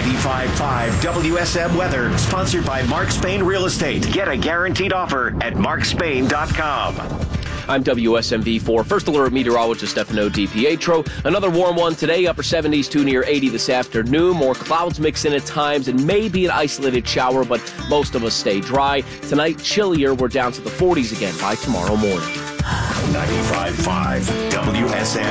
95.5 WSM Weather, sponsored by Mark Spain Real Estate. Get a guaranteed offer at markspain.com. I'm WSMV4 First Alert meteorologist Stefano DiPietro. Another warm one today, upper 70s to near 80 this afternoon. More clouds mix in at times and maybe an isolated shower, but most of us stay dry. Tonight, chillier. We're down to the 40s again by tomorrow morning. 95.5 WSM.